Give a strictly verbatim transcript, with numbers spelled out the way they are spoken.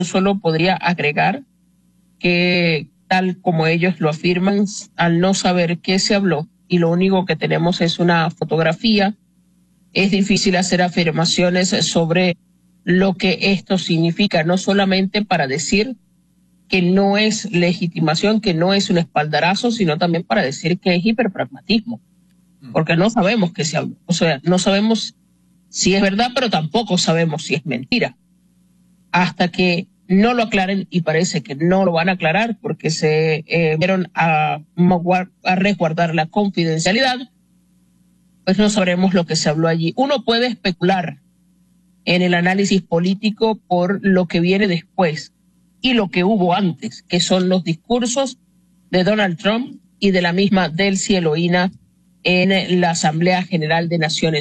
solo podría agregar que, tal como ellos lo afirman, al no saber qué se habló y lo único que tenemos es una fotografía, es difícil hacer afirmaciones sobre lo que esto significa, no solamente para decir que no es legitimación, que no es un espaldarazo, sino también para decir que es hiperpragmatismo, porque no sabemos qué se habló. O sea, no sabemos si es verdad, pero tampoco sabemos si es mentira. Hasta que no lo aclaren, y parece que no lo van a aclarar porque se eh, vieron a, a resguardar la confidencialidad, pues no sabremos lo que se habló allí. Uno puede especular en el análisis político por lo que viene después y lo que hubo antes, que son los discursos de Donald Trump y de la misma Delcy Eloína en la Asamblea General de Naciones